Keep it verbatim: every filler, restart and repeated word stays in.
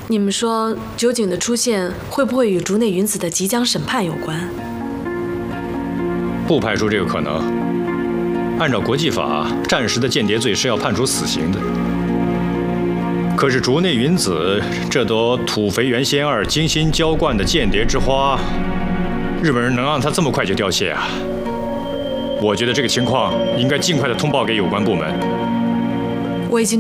你们说酒井的出现会不会与竹内云子的即将审判有关？ 不排除这个可能。按照国际法，战时的间谍罪是要判处死刑的。可是竹内云子这朵土肥原仙二精心浇灌的间谍之花，日本人能让它这么快就凋谢啊？我觉得这个情况应该尽快的通报给有关部门。 我已经